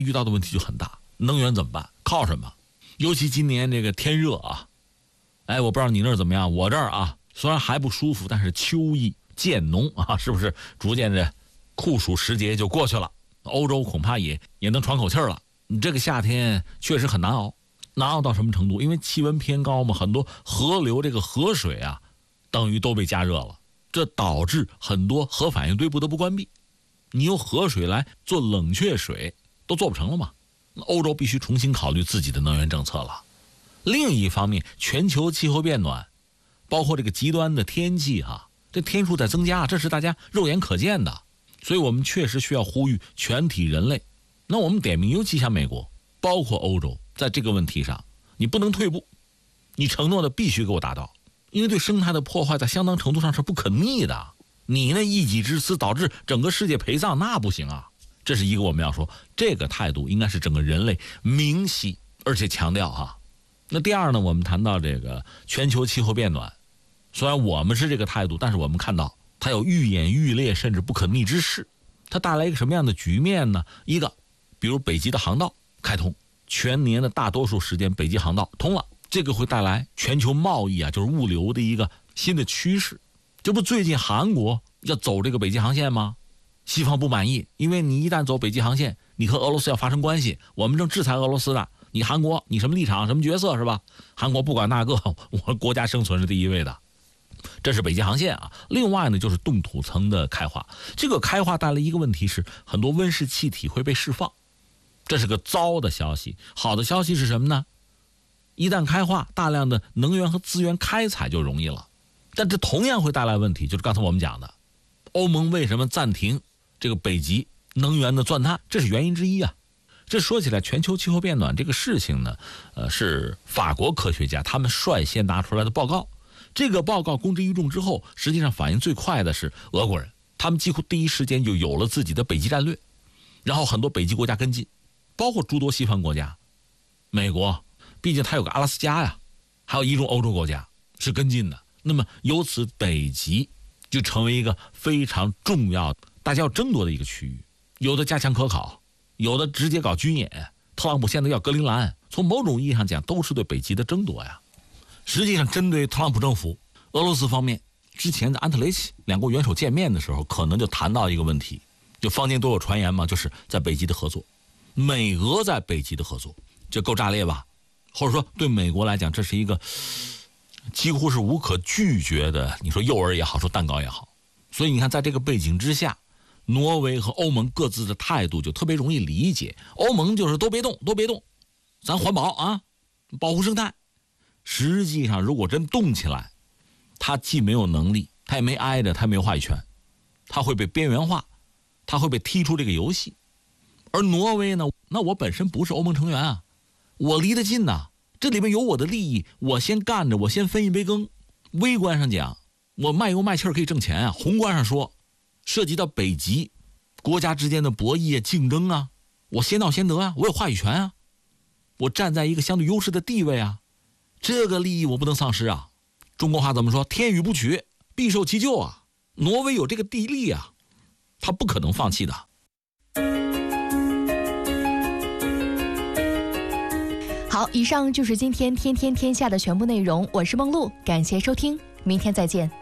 遇到的问题就很大，能源怎么办？靠什么？尤其今年这个天热啊，我不知道你那儿怎么样，我这儿啊虽然还不舒服，但是秋意渐浓啊，是不是逐渐的酷暑时节就过去了？欧洲恐怕也能喘口气了。你这个夏天确实很难熬，难熬到什么程度？因为气温偏高嘛，很多河流这个河水啊，等于都被加热了，这导致很多核反应堆不得不关闭。你用河水来做冷却水都做不成了嘛？欧洲必须重新考虑自己的能源政策了。另一方面，全球气候变暖，包括这个极端的天气这天数在增加，这是大家肉眼可见的。所以我们确实需要呼吁全体人类。那我们点名，尤其像美国，包括欧洲，在这个问题上，你不能退步，你承诺的必须给我达到，因为对生态的破坏在相当程度上是不可逆的。你那一己之私导致整个世界陪葬，那不行啊。这是一个我们要说，这个态度应该是整个人类明晰而且强调那第二呢，我们谈到这个全球气候变暖，虽然我们是这个态度，但是我们看到它有愈演愈烈甚至不可逆之势。它带来一个什么样的局面呢？一个比如北极的航道开通，全年的大多数时间北极航道通了，这个会带来全球贸易就是物流的一个新的趋势。这不最近韩国要走这个北极航线吗？西方不满意，因为你一旦走北极航线，你和俄罗斯要发生关系，我们正制裁俄罗斯的，你韩国你什么立场什么角色是吧？韩国不管那个，我国家生存是第一位的。这是北极航线另外呢，就是冻土层的开化。这个开化带来一个问题是，很多温室气体会被释放，这是个糟的消息。好的消息是什么呢？一旦开化，大量的能源和资源开采就容易了。但这同样会带来问题，就是刚才我们讲的，欧盟为什么暂停这个北极能源的钻探，这是原因之一这说起来，全球气候变暖这个事情呢，是法国科学家他们率先拿出来的报告。这个报告公之于众之后，实际上反应最快的是俄国人，他们几乎第一时间就有了自己的北极战略，然后很多北极国家跟进，包括诸多西方国家，美国毕竟它有个阿拉斯加还有一众欧洲国家是跟进的。那么由此北极就成为一个非常重要大家要争夺的一个区域，有的加强科考，有的直接搞军演。特朗普现在要格陵兰，从某种意义上讲都是对北极的争夺实际上针对特朗普政府，俄罗斯方面之前在安特雷奇两国元首见面的时候，可能就谈到一个问题，就坊间都有传言嘛，就是在北极的合作，美俄在北极的合作，这够炸裂吧？或者说对美国来讲，这是一个几乎是无可拒绝的，你说诱饵也好，说蛋糕也好。所以你看，在这个背景之下，挪威和欧盟各自的态度就特别容易理解。欧盟就是都别动，都别动，咱环保保护生态。实际上如果真动起来，他既没有能力，他也没挨着，他没有话语权，他会被边缘化，他会被踢出这个游戏。而挪威呢，那我本身不是欧盟成员我离得近这里面有我的利益，我先干着，我先分一杯羹。微观上讲，我卖油卖气可以挣钱宏观上说，涉及到北极国家之间的博弈竞争我先到先得我有话语权我站在一个相对优势的地位这个利益我不能丧失中国话怎么说？天与不取，必受其咎挪威有这个地利他不可能放弃的。 好，以上就是今天天天天下的全部内容，我是梦露，感谢收听，明天再见。